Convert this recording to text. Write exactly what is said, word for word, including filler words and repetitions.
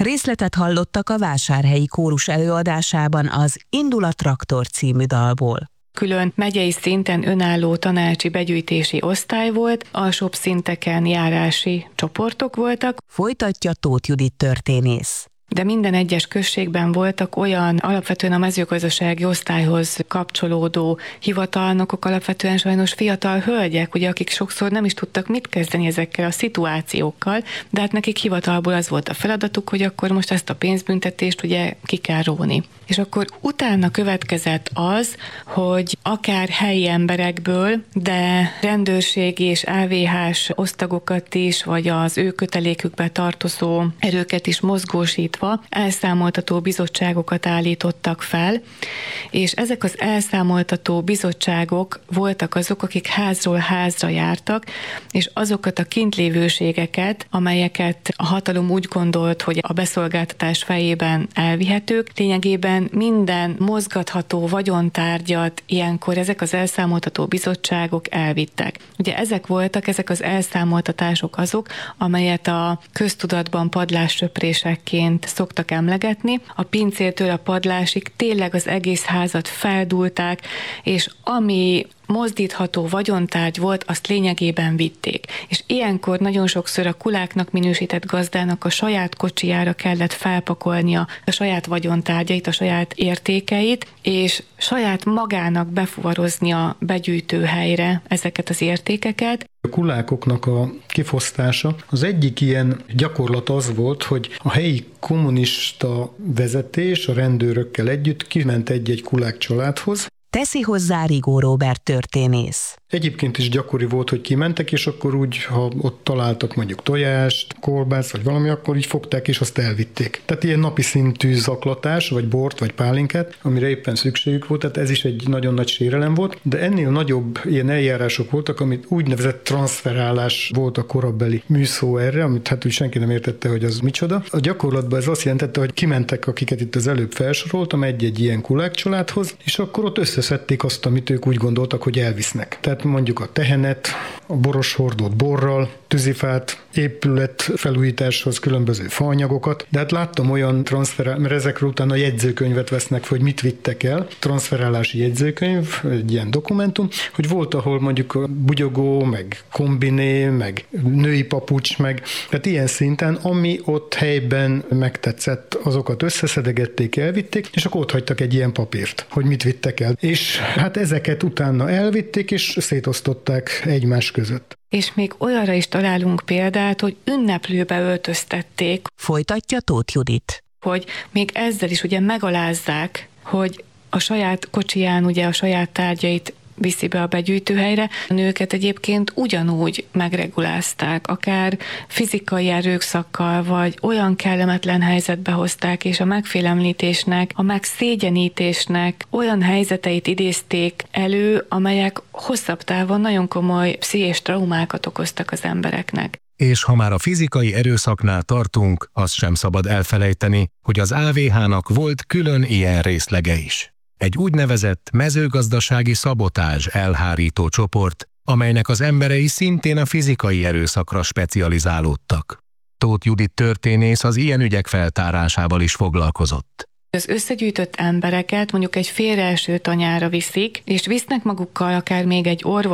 Részletet hallottak a Vásárhelyi Kórus előadásában az Indul a traktor című dalból. Külön megyei szinten önálló tanácsi begyűjtési osztály volt, alsóbb szinteken járási csoportok voltak. Folytatja Tóth Judit történész. De minden egyes községben voltak olyan alapvetően a mezőgazdasági osztályhoz kapcsolódó hivatalnokok, alapvetően sajnos fiatal hölgyek, ugye, akik sokszor nem is tudtak mit kezdeni ezekkel a szituációkkal, de hát nekik hivatalból az volt a feladatuk, hogy akkor most ezt a pénzbüntetést ugye ki kell róni. És akkor utána következett az, hogy akár helyi emberekből, de rendőrségi és á vé hás osztagokat is, vagy az ő kötelékükbe tartozó erőket is mozgósítva elszámoltató bizottságokat állítottak fel, és ezek az elszámoltató bizottságok voltak azok, akik házról házra jártak, és azokat a kintlévőségeket, amelyeket a hatalom úgy gondolt, hogy a beszolgáltatás fejében elvihetők, lényegében minden mozgatható vagyontárgyat ilyenkor ezek az elszámoltató bizottságok elvittek. Ugye ezek voltak, ezek az elszámoltatások azok, amelyet a köztudatban padlássöprésekként szoktak emlegetni. A pincértől a padlásig tényleg az egész házat feldúlták, és ami mozdítható vagyontárgy volt, azt lényegében vitték. És ilyenkor nagyon sokszor a kuláknak minősített gazdának a saját kocsijára kellett felpakolnia a saját vagyontárgyait, a saját értékeit, és saját magának befuvaroznia begyűjtőhelyre ezeket az értékeket. A kulákoknak a kifosztása az egyik ilyen gyakorlat az volt, hogy a helyi kommunista vezetés a rendőrökkel együtt kiment egy-egy kulák családhoz. Teszi hozzá Rigó Róbert történész. Egyébként is gyakori volt, hogy kimentek, és akkor úgy, ha ott találtak mondjuk tojást, kolbászt, vagy valami, akkor így fogták, és azt elvitték. Tehát ilyen napi szintű zaklatás, vagy bort, vagy pálinkát, amire éppen szükségük volt, tehát ez is egy nagyon nagy sérelem volt, de ennél nagyobb ilyen eljárások voltak, amit úgynevezett transferálás volt a korabeli műszó erre, amit hát úgy senki nem értette, hogy az micsoda. A gyakorlatban ez azt jelentette, hogy kimentek, akiket itt az előbb felsoroltam, egy-egy ilyen kulák családhoz, és akkor ott összeszedték azt, amit ők úgy gondoltak, hogy elvisznek. Tehát mondjuk a tehenet, a boros hordót borral, tűzifát, épület felújításhoz különböző faanyagokat, de hát láttam olyan transferál, mert ezekről utána jegyzőkönyvet vesznek, hogy mit vittek el, transferálási jegyzőkönyv, egy ilyen dokumentum, hogy volt, ahol mondjuk a bugyogó, meg kombiné, meg női papucs, meg tehát ilyen szinten, ami ott helyben megtetszett, azokat összeszedegették, elvitték, és akkor ott hagytak egy ilyen papírt, hogy mit vittek el. És hát ezeket utána elvitték, és szétosztották egymás között. És még olyanra is találunk példát, hogy ünneplőbe öltöztették. Folytatja Tóth Judit. Hogy még ezzel is ugye megalázzák, hogy a saját kocsiján ugye a saját tárgyait viszi be a begyűjtőhelyre. A nőket egyébként ugyanúgy megregulázták, akár fizikai erőszakkal, vagy olyan kellemetlen helyzetbe hozták, és a megfélemlítésnek, a megszégyenítésnek olyan helyzeteit idézték elő, amelyek hosszabb távon nagyon komoly pszichés traumákat okoztak az embereknek. És ha már a fizikai erőszaknál tartunk, azt sem szabad elfelejteni, hogy az á vé hának volt külön ilyen részlege is. Egy úgynevezett mezőgazdasági szabotázs elhárító csoport, amelynek az emberei szintén a fizikai erőszakra specializálódtak. Tóth Judit történész az ilyen ügyek feltárásával is foglalkozott. Az összegyűjtött embereket mondjuk egy félreeső tanyára viszik, és visznek magukkal akár még egy orvos